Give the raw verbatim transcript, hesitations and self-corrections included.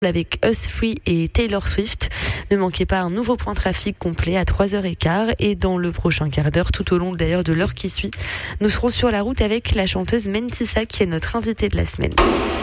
avec Us Free et Taylor Swift. Ne manquez pas un nouveau point trafic complet à trois heures quinze et dans le prochain quart d'heure, tout au long d'ailleurs de l'heure qui suit, nous serons sur la route avec la chanteuse Mentissa qui est notre invitée de la semaine.